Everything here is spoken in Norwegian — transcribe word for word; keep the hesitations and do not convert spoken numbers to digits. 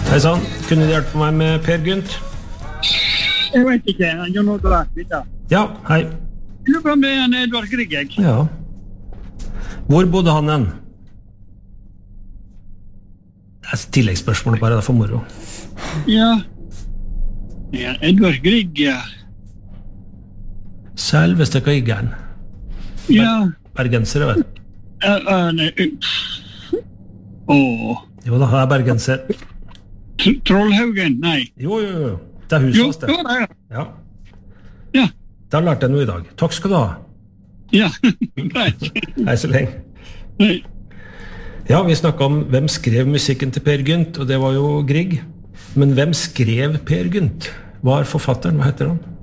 Hei sann, kunne du hjelpe meg med Per Gynt? Jeg vet ikke, Jon Otto Larsen. Ja, hei. Jeg lurer på om det er en Edvard Grieg, jeg. Ja. Hvor bodde han hen? Det er et tilleggsspørsmål bare, det er for moro. Ja. Ja, Edvard Grieg, ja. Selveste Griegeren. Ja. Bergensere, vet du. Uh, uh, nei, uh. Åh. Jo da, jeg er bergenser. Tr- Trollhaugen, nei. Jo, jo, jo. Det er huset Jo, hans, det. jo, det er. Ja. Ja. Det har lært jeg noe i dag. Takk skal du ha. Ja, greit. Hei så lenge. Nei. Ja, vi snakket om hvem skrev musikken til Per Gynt, og det var jo Grieg. Men hvem skrev Per Gynt? Hva er forfatteren? Hva heter han?